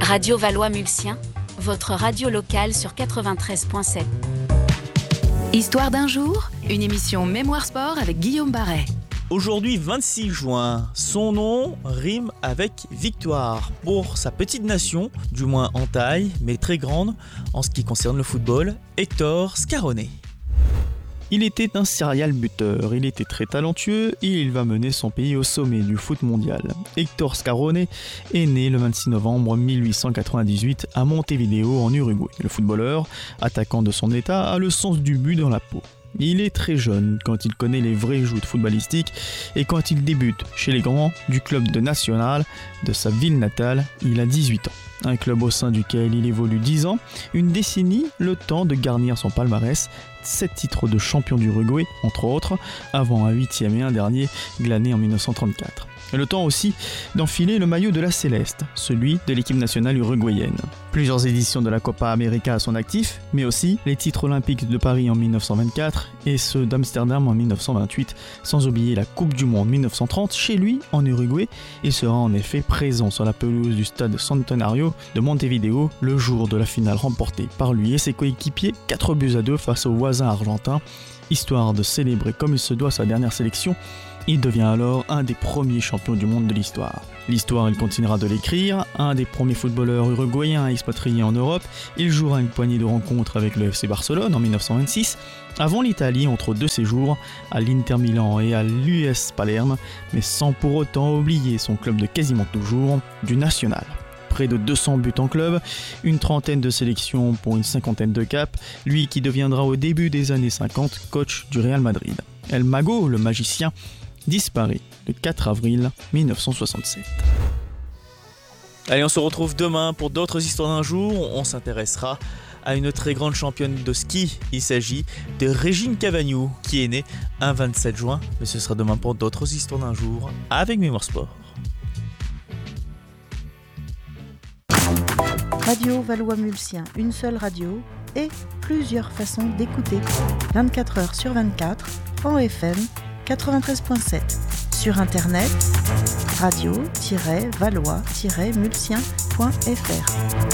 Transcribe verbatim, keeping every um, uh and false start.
Radio Valois-Mulsien, votre radio locale sur quatre-vingt-treize virgule sept. Histoire d'un jour, une émission Mémoire Sport avec Guillaume Barret. Aujourd'hui vingt-six juin, son nom rime avec victoire pour sa petite nation, du moins en taille, mais très grande en ce qui concerne le football, Hector Scarone. Il était un serial buteur, il était très talentueux et il va mener son pays au sommet du foot mondial. Hector Scarone est né le vingt-six novembre mille huit cent quatre-vingt-dix-huit à Montevideo en Uruguay. Le footballeur, attaquant de son état, a le sens du but dans la peau. Il est très jeune quand il connaît les vrais joutes footballistiques et quand il débute chez les grands du club de Nacional de sa ville natale, il a dix-huit ans. Un club au sein duquel il évolue dix ans, une décennie, le temps de garnir son palmarès, sept titres de champion d'Uruguay, entre autres, avant un huitième et un dernier glané en dix-neuf cent trente-quatre. Et le temps aussi d'enfiler le maillot de la Céleste, celui de l'équipe nationale uruguayenne. Plusieurs éditions de la Copa América à son actif, mais aussi les titres olympiques de Paris en dix-neuf cent vingt-quatre et ceux d'Amsterdam en dix-neuf cent vingt-huit, sans oublier la Coupe du Monde dix-neuf cent trente chez lui en Uruguay. Il sera en effet présent sur la pelouse du stade Centenario de Montevideo le jour de la finale remportée par lui et ses coéquipiers quatre buts à deux face aux voisins argentins. Histoire de célébrer comme il se doit sa dernière sélection, il devient alors un des premiers champions du monde de l'histoire. L'histoire, il continuera de l'écrire. Un des premiers footballeurs uruguayens expatriés en Europe, il jouera une poignée de rencontres avec le F C Barcelone en dix-neuf cent vingt-six, avant l'Italie entre deux séjours à l'Inter Milan et à l'U S Palerme, mais sans pour autant oublier son club de quasiment toujours, du Nacional. Près de deux cents buts en club, une trentaine de sélections pour une cinquantaine de caps, lui qui deviendra au début des années cinquante coach du Real Madrid. El Mago, le magicien, disparaît le quatre avril dix-neuf cent soixante-sept. Allez, on se retrouve demain pour d'autres histoires d'un jour. On s'intéressera à une très grande championne de ski. Il s'agit de Régine Cavagnou, qui est née un vingt-sept juin. Mais ce sera demain pour d'autres histoires d'un jour avec Mémoire Sport. Radio Valois-Mulsien, une seule radio et plusieurs façons d'écouter. vingt-quatre heures sur vingt-quatre, en F M, quatre-vingt-treize virgule sept. Sur internet, radio tiret valois tiret mulsien point f r.